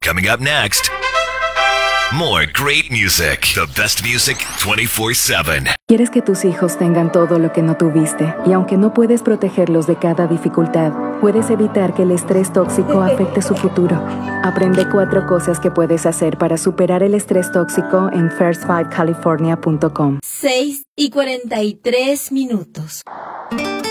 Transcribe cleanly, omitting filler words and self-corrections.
Coming up next, more great music. The best music 24/7. Quieres que tus hijos tengan todo lo que no tuviste, y aunque no puedes protegerlos de cada dificultad, puedes evitar que el estrés tóxico afecte su futuro. Aprende 4 cosas que puedes hacer para superar el estrés tóxico en first5california.com. 6:43.